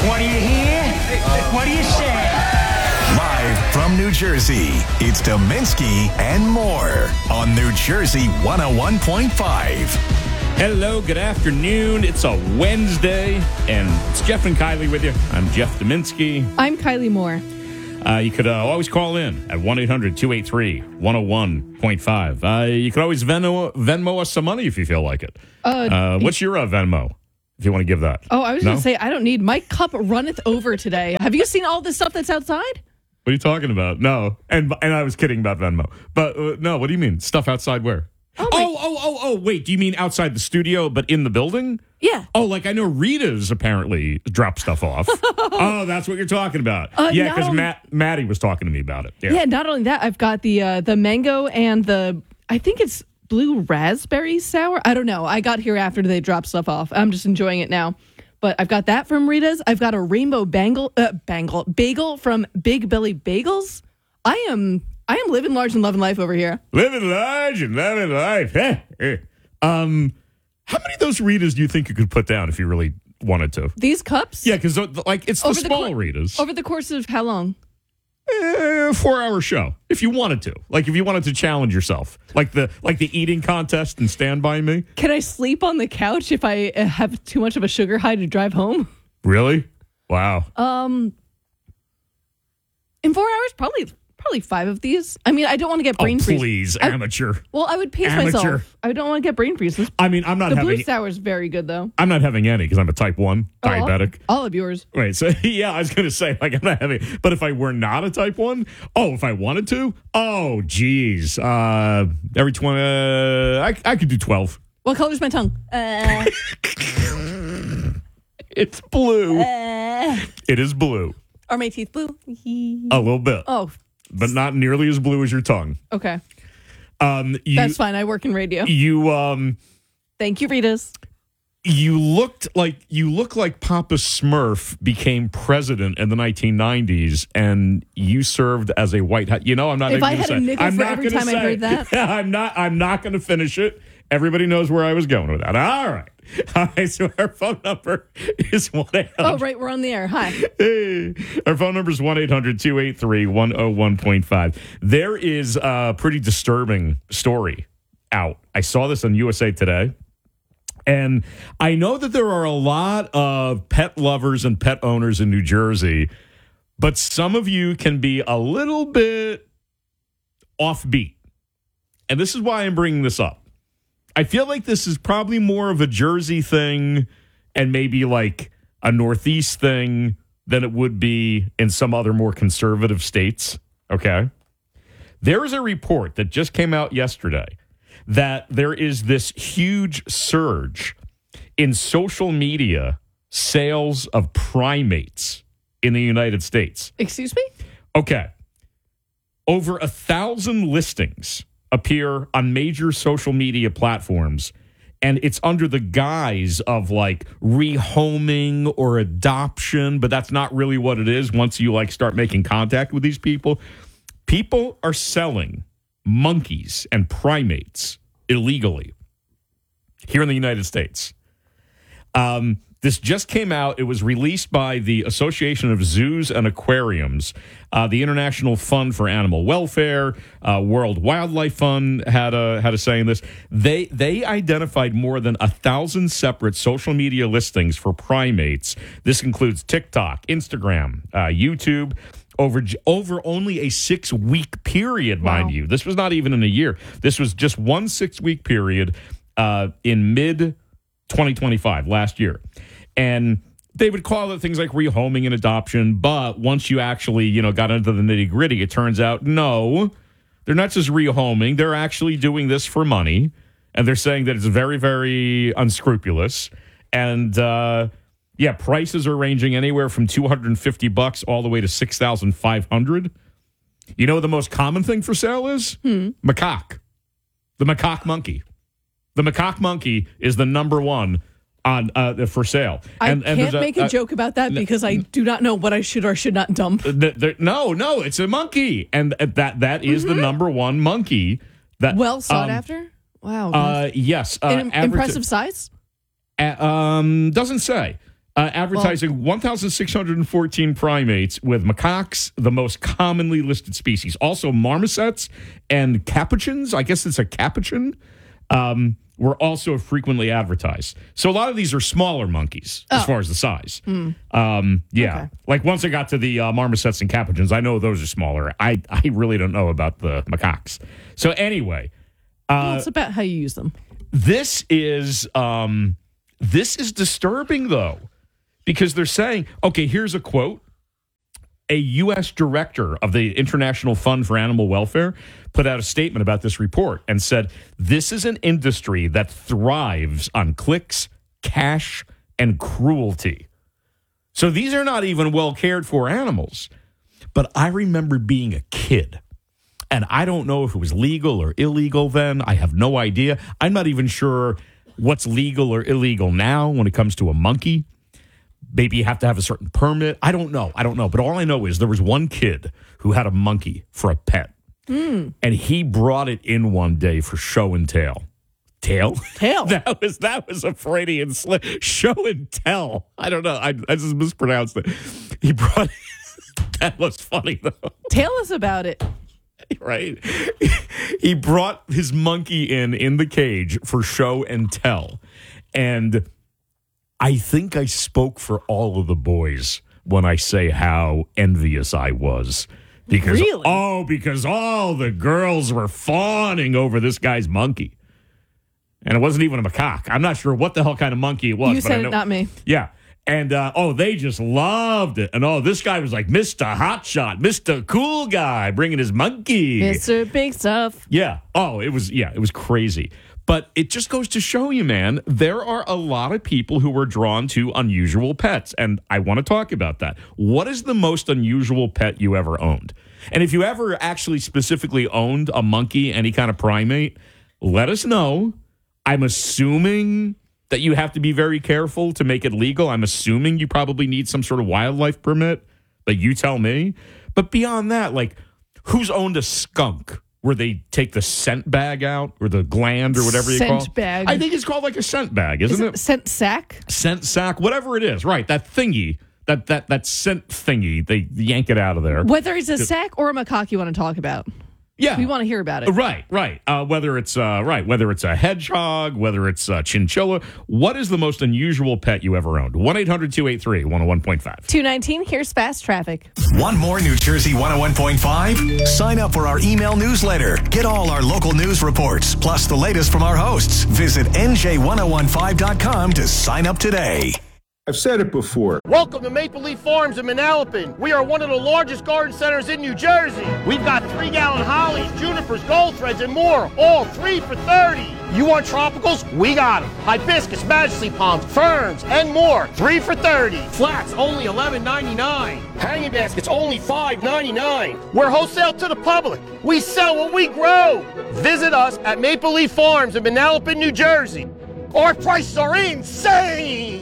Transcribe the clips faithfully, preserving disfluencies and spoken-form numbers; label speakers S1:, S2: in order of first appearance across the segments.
S1: What do you hear? What do you say?
S2: Live from New Jersey, it's Dominski and more on New Jersey one oh one point five.
S3: Hello, good afternoon. It's a Wednesday, and it's Jeff and Kylie with you. I'm Jeff Dominski.
S4: I'm Kylie Moore.
S3: Uh, you could uh, always call in at one eight hundred two eight three one oh one point five. Uh, you could always Venmo, Venmo us some money if you feel like it. Uh, uh, what's your uh, Venmo, if you want to give that?
S4: Oh, I was
S3: no?
S4: going to say, I don't need. My cup runneth over today. Have you seen all this stuff that's outside?
S3: What are you talking about? No. And and I was kidding about Venmo. But uh, no, what do you mean? Stuff outside where? Oh, oh, oh, oh, oh, wait. Do you mean outside the studio but in the building?
S4: Yeah.
S3: Oh, like I know Rita's apparently dropped stuff off. Oh, that's what you're talking about.
S4: Uh,
S3: yeah, because
S4: only-
S3: Matt, Maddie was talking to me about it. Yeah.
S4: Yeah, not only that, I've got the uh, the mango and the, I think it's blue raspberry sour. I don't know. I got here after they dropped stuff off. I'm just enjoying it now. But I've got that from Rita's. I've got a rainbow bangle, uh, bangle bagel from Big Belly Bagels. I am I am living large and loving life over here.
S3: Living large and loving life. um, how many of those Ritas do you think you could put down if you really wanted to?
S4: These cups?
S3: Yeah, because like it's the
S4: Over the
S3: small
S4: cour-
S3: Ritas.
S4: Over the course of how long?
S3: Eh, four-hour show, if you wanted to. Like if you wanted to challenge yourself, like the like the eating contest and Stand By Me.
S4: Can I sleep on the couch if I uh, have too much of a sugar high to drive home?
S3: Really? Wow.
S4: Um, in four hours, probably probably five of these. I mean, I don't want to get brain
S3: oh,
S4: freeze.
S3: please,
S4: I,
S3: amateur.
S4: Well, I would pace
S3: Amateur.
S4: myself. I don't want to get brain freeze. This,
S3: I mean, I'm not
S4: the
S3: having.
S4: blue sour is very good, though.
S3: I'm not having any because I'm a type one
S4: Oh,
S3: diabetic.
S4: all, all of yours.
S3: Right. So yeah, I was gonna say like I'm not having, but if I were not a type one, oh, if I wanted to, oh, geez, uh, every twenty, uh, I I could do twelve.
S4: What color's my tongue? Uh,
S3: It's blue.
S4: uh,
S3: It is blue.
S4: are my teeth blue?
S3: A little bit,
S4: Oh,
S3: but not nearly as blue as your tongue.
S4: okay.
S3: Um, you,
S4: That's fine. I work in radio.
S3: You um.
S4: Thank you, Ritas.
S3: You looked like you look like Papa Smurf became president in the nineteen nineties, and you served as a white hat. You know, I'm not.
S4: If
S3: even
S4: I
S3: gonna
S4: had
S3: say.
S4: a nickel
S3: I'm
S4: for
S3: not
S4: every
S3: gonna
S4: time I
S3: say.
S4: heard that.
S3: I'm not. I'm not going to finish it. Everybody knows where I was going with that. All right. All right. So our phone number is one eight hundred.
S4: Oh, right. We're on the air. Hi.
S3: Hey. Our phone number is one eight hundred two eight three one oh one point five. There is a pretty disturbing story out. I saw this on U S A Today. And I know that there are a lot of pet lovers and pet owners in New Jersey, but some of you can be a little bit offbeat. And this is why I'm bringing this up. I feel like this is probably more of a Jersey thing and maybe like a Northeast thing than it would be in some other more conservative states. Okay. There is a report that just came out yesterday that there is this huge surge in social media sales of primates in the United States.
S4: Excuse me?
S3: Okay. Over a thousand listings appear on major social media platforms, and it's under the guise of like rehoming or adoption, but that's not really what it is once you like start making contact with these people. People are selling monkeys and primates illegally here in the United States. Um, this just came out. It was released by the Association of Zoos and Aquariums, uh, the International Fund for Animal Welfare, uh, World Wildlife Fund had a had a say in this. They they identified more than a thousand separate social media listings for primates. This includes TikTok, Instagram, uh, YouTube. Over over only a six-week period, mind
S4: Wow.
S3: you. This was not even in a year. This was just one six-week period uh, in mid twenty twenty-five, last year. And they would call it things like rehoming and adoption, but once you actually, you know, got into the nitty-gritty, it turns out, no, they're not just rehoming. They're actually doing this for money, and they're saying that it's very, very unscrupulous. And, uh yeah, prices are ranging anywhere from two hundred fifty bucks all the way to six thousand five hundred. You know what the most common thing for sale is?
S4: Hmm.
S3: Macaque. The macaque monkey. The macaque monkey is the number one on uh, for sale.
S4: I
S3: and, and
S4: can't
S3: there's
S4: make a,
S3: a
S4: joke about that because I do not know what I should or should not dump.
S3: The, the, no, no, it's a monkey, and that that is
S4: Mm-hmm.
S3: the number one monkey. That
S4: Well sought
S3: um,
S4: after? Wow.
S3: Uh, yes, uh,
S4: An
S3: adverti-
S4: impressive size?
S3: uh, um, doesn't say. Uh, advertising one thousand six hundred fourteen primates, with macaques the most commonly listed species. Also, marmosets and capuchins, I guess it's a capuchin, um, were also frequently advertised. So a lot of these are smaller monkeys as
S4: Oh.
S3: far as the size.
S4: Mm.
S3: Um, yeah.
S4: Okay.
S3: Like once I got to the uh, marmosets and capuchins, I know those are smaller. I, I really don't know about the macaques. So anyway,
S4: Well,
S3: uh,
S4: it's about how you use them.
S3: this is um, this is disturbing, though. Because they're saying, okay, here's a quote. A U S director of the International Fund for Animal Welfare put out a statement about this report and said, this is an industry that thrives on clicks, cash, and cruelty. So these are not even well cared for animals. But I remember being a kid, and I don't know if it was legal or illegal then. I have no idea. I'm not even sure what's legal or illegal now when it comes to a monkey. Maybe you have to have a certain permit. I don't know. I don't know. But all I know is there was one kid who had a monkey for a pet. Mm. And he brought it in one day for show and tell. Tail?
S4: Tail.
S3: that was that was a Freudian slip. Show and tell. I don't know. I, I just mispronounced it. He brought that was funny, though.
S4: Tell us about it.
S3: Right? He brought his monkey in in the cage for show and tell. And I think I spoke for all of the boys when I say how envious I was. Because,
S4: Really?
S3: Oh, because all the girls were fawning over this guy's monkey. And it wasn't even a macaque. I'm not sure what the hell kind of monkey it was.
S4: You
S3: but
S4: said
S3: I know,
S4: it, not me.
S3: Yeah. And, uh, oh, they just loved it. And, oh, this guy was like Mister Hotshot, Mister Cool Guy, bringing his monkey.
S4: Mister Big Stuff.
S3: Yeah. Oh, it was, yeah, it was crazy. But it just goes to show you, man, there are a lot of people who are drawn to unusual pets. And I want to talk about that. What is the most unusual pet you ever owned? And if you ever actually specifically owned a monkey, any kind of primate, let us know. I'm assuming that you have to be very careful to make it legal. I'm assuming you probably need some sort of wildlife permit, but you tell me. But beyond that, like, who's owned a skunk where they take the scent bag out or the gland or whatever you call it?
S4: Scent bag.
S3: I think it's called like a scent bag, isn't
S4: Is
S3: it?
S4: it scent sack?
S3: Scent sack, whatever it is. Right, that thingy, that that that scent thingy, they yank it out of there.
S4: Whether it's a sack or a macaque you want to talk about.
S3: Yeah.
S4: We want to hear about it.
S3: Right, right. Uh, whether it's uh, right, whether it's a hedgehog, whether it's a chinchilla, what is the most unusual pet you ever owned? one eight hundred two eight three one oh one point five.
S4: two nineteen, here's fast traffic.
S2: Want more New Jersey one oh one point five? Sign up for our email newsletter. Get all our local news reports, plus the latest from our hosts. Visit N J ten fifteen dot com to sign up today.
S5: I've said it before.
S6: Welcome to Maple Leaf Farms in Manalapan. We are one of the largest garden centers in New Jersey. We've got three-gallon hollies, junipers, gold threads, and more, all three for thirty. You want tropicals? We got them. Hibiscus, majesty palms, ferns, and more, three for thirty. Flats, only eleven ninety-nine. Hanging baskets, only five ninety-nine. We're wholesale to the public. We sell what we grow. Visit us at Maple Leaf Farms in Manalapan, New Jersey. Our prices are insane.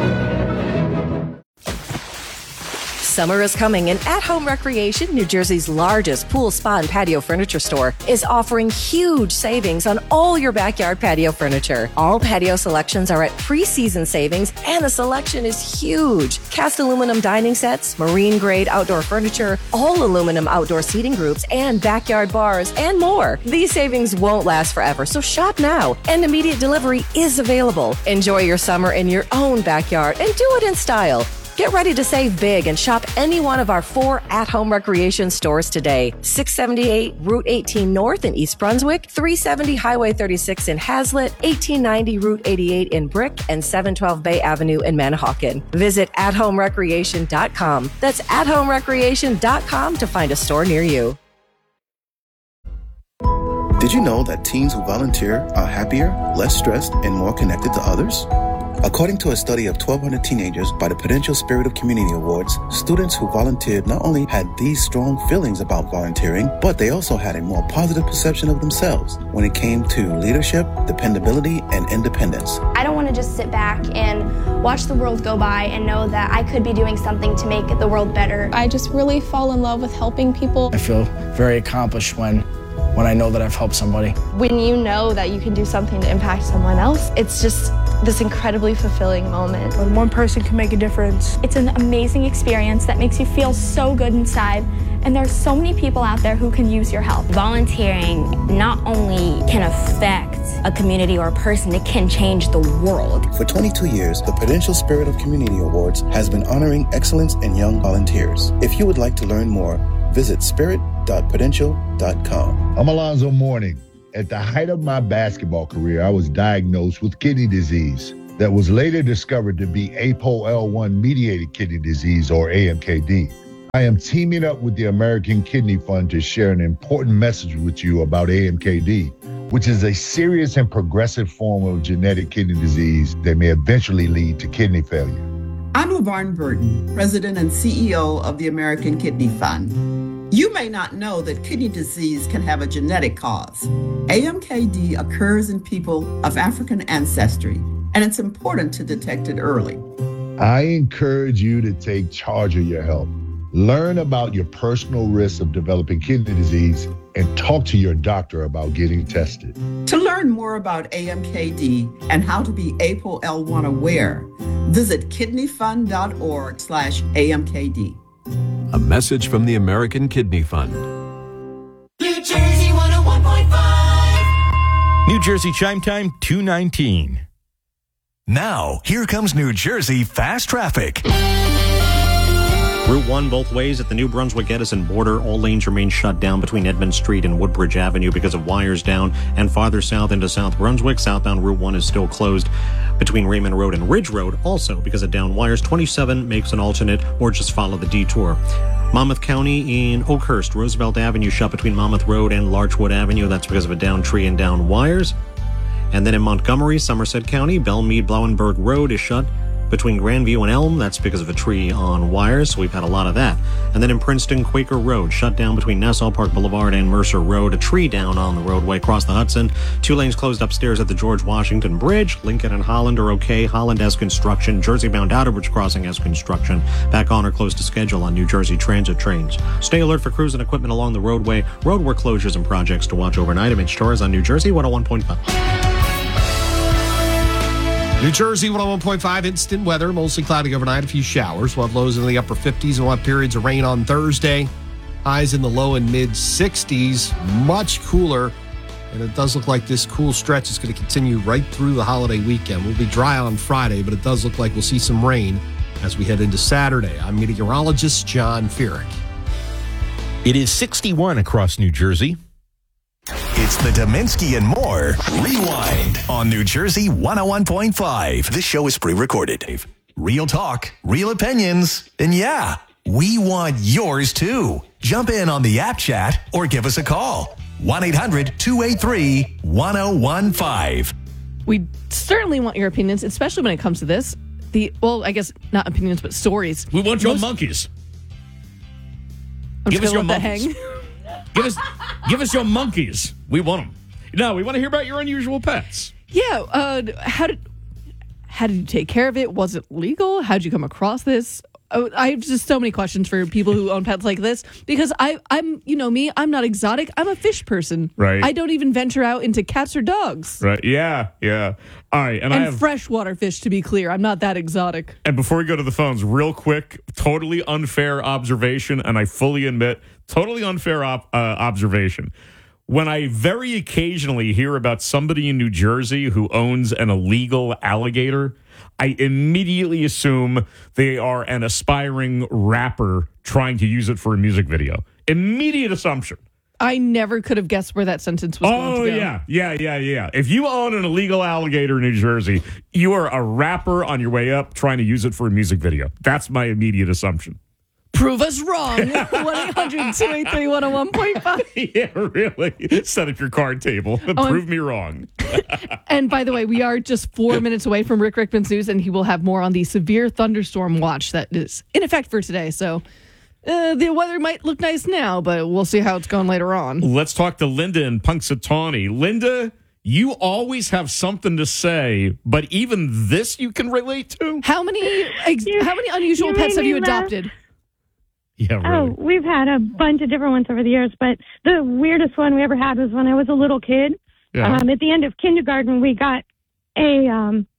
S7: Summer is coming, and At Home Recreation, New Jersey's largest pool, spa, and patio furniture store, is offering huge savings on all your backyard patio furniture. All patio selections are at pre-season savings, and the selection is huge. Cast aluminum dining sets, marine-grade outdoor furniture, all aluminum outdoor seating groups, and backyard bars, and more. These savings won't last forever, so shop now, and immediate delivery is available. Enjoy your summer in your own backyard, and do it in style. Get ready to save big and shop any one of our four at-home recreation stores today. six seventy-eight Route eighteen North in East Brunswick, three seventy Highway thirty-six in Hazlet, eighteen ninety Route eighty-eight in Brick, and seven twelve Bay Avenue in Manahawkin. Visit at home recreation dot com. That's at home recreation dot com to find a store near you.
S8: Did you know that teens who volunteer are happier, less stressed, and more connected to others? According to a study of twelve hundred teenagers by the Prudential Spirit of Community Awards, students who volunteered not only had these strong feelings about volunteering, but they also had a more positive perception of themselves when it came to leadership, dependability, and independence.
S9: I don't want to just sit back and watch the world go by and know that I could be doing something to make the world better.
S10: I just really fall in love with helping people.
S11: I feel very accomplished when when I know that I've helped somebody.
S9: When you know that you can do something to impact someone else, it's just this incredibly fulfilling moment.
S10: When one person can make a difference.
S9: It's an amazing experience that makes you feel so good inside, and there's so many people out there who can use your help.
S12: Volunteering not only can affect a community or a person, it can change the world.
S8: For twenty-two years, the Prudential Spirit of Community Awards has been honoring excellence in young volunteers. If you would like to learn more, visit spirit dot prudential dot com.
S13: I'm Alonzo Mourning. At the height of my basketball career, I was diagnosed with kidney disease that was later discovered to be A P O L one mediated kidney disease, or A M K D. I am teaming up with the American Kidney Fund to share an important message with you about A M K D, which is a serious and progressive form of genetic kidney disease that may eventually lead to kidney failure.
S14: I'm LaVarn Burton, President and C E O of the American Kidney Fund. You may not know that kidney disease can have a genetic cause. A M K D occurs in people of African ancestry, and it's important to detect it early.
S13: I encourage you to take charge of your health. Learn about your personal risks of developing kidney disease and talk to your doctor about getting tested.
S14: To learn more about A M K D and how to be A P O L one aware, visit kidneyfund.org slash AMKD.
S15: A message from the American Kidney Fund.
S16: New Jersey one oh one point five.
S17: New Jersey Chime Time two nineteen.
S2: Now, here comes New Jersey Fast Traffic.
S18: Route one both ways at the New Brunswick-Edison border. All lanes remain shut down between Edmund Street and Woodbridge Avenue because of wires down. And farther south into South Brunswick, southbound Route one is still closed between Raymond Road and Ridge Road, also because of down wires. twenty-seven makes an alternate, or just follow the detour. Monmouth County in Oakhurst, Roosevelt Avenue shut between Monmouth Road and Larchwood Avenue. That's because of a down tree and down wires. And then in Montgomery, Somerset County, Belmead Blauenberg Road is shut between Grandview and Elm. That's because of a tree on wires, so we've had a lot of that. And then in Princeton, Quaker Road, shut down between Nassau Park Boulevard and Mercer Road. A tree down on the roadway across the Hudson. Two lanes closed upstairs at the George Washington Bridge. Lincoln and Holland are okay. Holland has construction. Jersey-bound Outer Bridge Crossing has construction. Back on or close to schedule on New Jersey Transit trains. Stay alert for crews and equipment along the roadway. Roadwork closures and projects to watch overnight. I'm Mitch Torres on New Jersey one oh one point five.
S19: New Jersey one oh one point five, instant weather, mostly cloudy overnight, a few showers. We'll have lows in the upper fifties and we'll have periods of rain on Thursday. Highs in the low and mid sixties, much cooler. And it does look like this cool stretch is going to continue right through the holiday weekend. We'll be dry on Friday, but it does look like we'll see some rain as we head into Saturday. I'm meteorologist John Feerick.
S17: It is sixty-one across New Jersey.
S2: It's the Dominski and More Rewind on New Jersey one oh one point five. This show is pre-recorded. Real talk, real opinions, and yeah, we want yours too. Jump in on the app chat or give us a call. one eight hundred two eight three one oh one five.
S4: We certainly want your opinions, especially when it comes to this. The Well, I guess not opinions, but stories.
S3: We want your
S4: Most,
S3: monkeys.
S4: I'm
S3: give
S4: just
S3: us your
S4: gonna let
S3: monkeys.
S4: that hang.
S3: Give us, give us your monkeys. We want them. No, we want to hear about your unusual pets.
S4: Yeah. Uh, how did how did you take care of it? Was it legal? How did you come across this? Oh, I have just so many questions for people who own pets like this because I, I'm, you know me, I'm not exotic. I'm a fish person.
S3: Right.
S4: I don't even venture out into cats or dogs.
S3: Right. Yeah. Yeah. All right. And,
S4: and
S3: I have
S4: freshwater fish, to be clear. I'm not that exotic.
S3: And before we go to the phones, real quick, totally unfair observation, and I fully admit, totally unfair op- uh, observation. When I very occasionally hear about somebody in New Jersey who owns an illegal alligator, I immediately assume they are an aspiring rapper trying to use it for a music video. Immediate assumption.
S4: I never could have guessed where that sentence was going
S3: Oh,
S4: to go.
S3: yeah, yeah, yeah, yeah. If you own an illegal alligator in New Jersey, you are a rapper on your way up trying to use it for a music video. That's my immediate assumption.
S4: Prove us wrong. one eight hundred two eight three one oh one point five.
S3: Yeah, really. Set up your card table.
S4: Oh,
S3: Prove me wrong.
S4: And by the way, we are just four minutes away from Rick Rickman's news, and he will have more on the severe thunderstorm watch that is in effect for today. So uh, the weather might look nice now, but we'll see how it's going later on.
S3: Let's talk to Linda in Punxsutawney. Linda, you always have something to say, but even this you can relate to?
S4: How many ex- how many unusual
S20: you
S4: pets have you
S20: laugh.
S4: adopted?
S3: Yeah, really.
S20: Oh, we've had a bunch of different ones over the years, but the weirdest one we ever had was when I was a little kid.
S3: Yeah.
S20: Um, at the end of kindergarten, we got a um,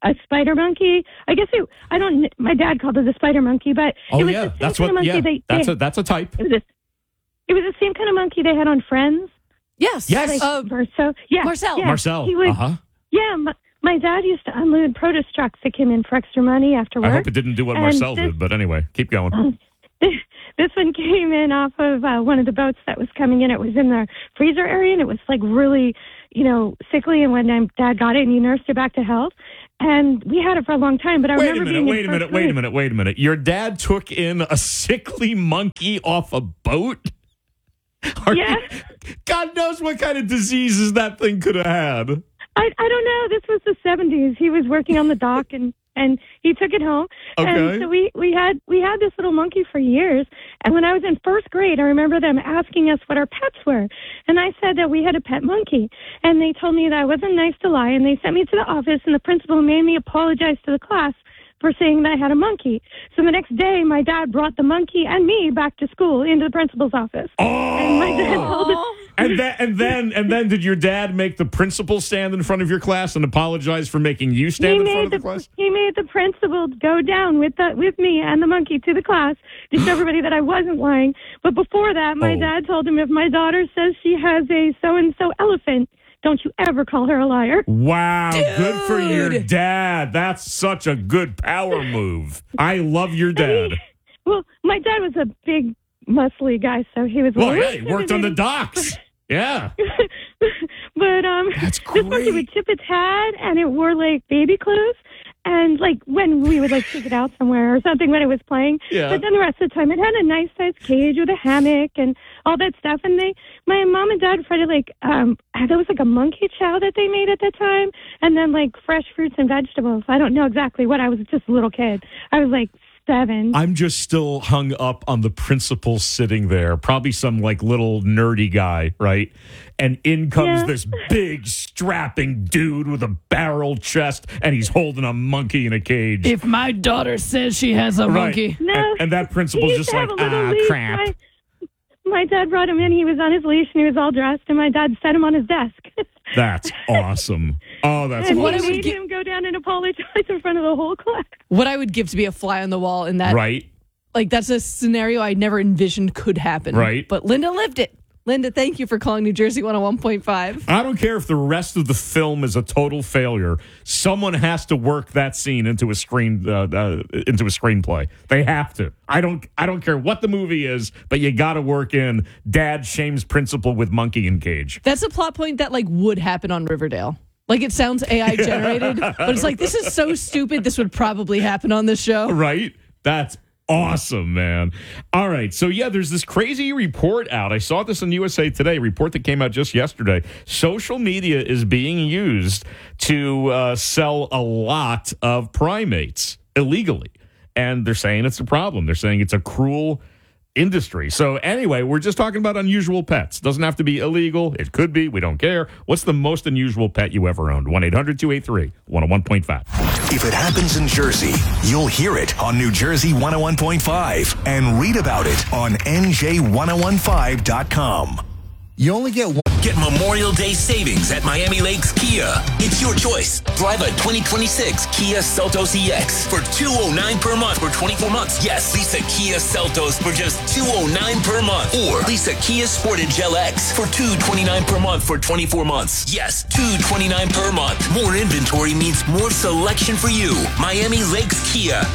S20: a spider monkey. I guess it, I don't. My dad called it a spider monkey, but
S3: Oh
S20: it was
S3: yeah,
S20: the same
S3: that's
S20: kind
S3: what.
S20: of monkey
S3: Yeah,
S20: they,
S3: that's
S20: they,
S3: a that's a type.
S20: It was, a, it was the same kind of monkey they had on Friends.
S4: Yes.
S3: Yes.
S20: Like,
S4: Uh,
S20: Marcel. Yeah.
S4: Marcel.
S20: Yeah.
S3: Marcel.
S20: He would,
S3: Uh huh.
S20: Yeah. My, my dad used to unload produce trucks that came in for extra money after work.
S3: I hope it didn't do what
S20: And
S3: Marcel
S20: this-
S3: did, but anyway, keep going.
S20: This one came in off of uh, one of the boats that was coming in. It was in the freezer area, and it was like really, you know, sickly. And when um, Dad got it, and he nursed it back to health, and we had it for a long time. But I
S3: Wait a
S20: remember
S3: minute,
S20: being
S3: wait
S20: in
S3: a minute,
S20: first
S3: wait a
S20: grade.
S3: minute, wait a minute. Your dad took in a sickly monkey off a boat? Are
S20: Yeah.
S3: you- God knows what kind of diseases that thing could have had.
S20: I I don't know. This was the seventies. He was working on the dock, and and he took it home.
S3: Okay.
S20: And so we we had we had this little monkey for years. And when I was in first grade, I remember them asking us what our pets were, and I said that we had a pet monkey. And they told me that I wasn't nice to lie, and they sent me to the office, and the principal made me apologize to the class for saying that I had a monkey. So the next day, my dad brought the monkey and me back to school into the principal's office.
S3: Oh!
S20: And my dad told us.
S3: And then, and then, and then, did your dad make the principal stand in front of your class and apologize for making you stand in front of the, class?
S20: He made the principal go down with the, with me and the monkey to the class to show everybody that I wasn't lying. But before that, my
S3: Oh.
S20: dad told him, if my daughter says she has a so-and-so elephant, don't you ever call her a liar.
S3: Wow, good for your dad. That's such a good power move. I love your dad.
S20: Well, my dad was a big, muscly guy, so he was. a
S3: Well,
S20: little
S3: yeah, he worked on the docks. Yeah.
S20: But um,
S3: That's
S20: this monkey would tip its head, and it wore like baby clothes. And like when we would like take it out somewhere or something when it was playing,
S3: Yeah.
S20: but then the rest of the time it had a nice sized cage with a hammock and all that stuff. And they, my mom and dad tried to like, um, there was like a monkey chow that they made at the time, and then like fresh fruits and vegetables. I don't know exactly what. I was just a little kid. I was like seven.
S3: I'm just still hung up on the principal sitting there, probably some like little nerdy guy, right? And in comes
S20: Yeah.
S3: this big strapping dude with a barrel chest, and he's holding a monkey in a cage.
S4: If my daughter says she has a
S3: Right.
S4: monkey.
S20: No,
S3: and, and that principal's
S20: he used
S3: just
S20: to
S3: like,
S20: have a little
S3: ah,
S20: leash.
S3: crap.
S20: My, my dad brought him in. He was on his leash and he was all dressed, and my dad set him on his desk.
S3: That's awesome. Oh, that's
S20: and
S4: What I
S20: he
S3: awesome.
S4: would
S20: made
S4: gi-
S20: him go down and apologize in front of the whole class.
S4: What I would give to be a fly on the wall in that,
S3: Right?
S4: like that's a scenario I never envisioned could happen.
S3: Right.
S4: But Linda lived it. Linda, thank you for calling New Jersey one oh one point five.
S3: I don't care if the rest of the film is a total failure. Someone has to work that scene into a screen uh, uh, into a screenplay. They have to. I don't. I don't care what the movie is, but you got to work in Dad shames principal with monkey in cage.
S4: That's a plot point that like would happen on Riverdale. Like it sounds A I generated, but it's like this is so stupid. This would probably happen on this show.
S3: Right? That's awesome, man. All right. So, yeah, there's this crazy report out. I saw this in U S A Today, a report that came out just yesterday. Social media is being used to uh, sell a lot of primates illegally. And they're saying it's a problem. They're saying it's a cruel industry. So anyway, we're just talking about unusual pets. Doesn't have to be illegal. It could be. We don't care. What's the most unusual pet you ever owned? one eight hundred two eight three one oh one point five.
S2: If it happens in Jersey, you'll hear it on New Jersey one oh one point five and read about it on N J ten fifteen dot com.
S21: You only get one.
S22: Get Memorial Day savings at Miami Lakes Kia. It's your choice. Drive a twenty twenty-six Kia Seltos E X for two hundred nine dollars per month for twenty-four months. Yes, lease a Kia Seltos for just two hundred nine dollars per month. Or lease a Kia Sportage L X for two hundred twenty-nine dollars per month for twenty-four months. Yes, two hundred twenty-nine dollars per month. More inventory means more selection for you. Miami Lakes Kia.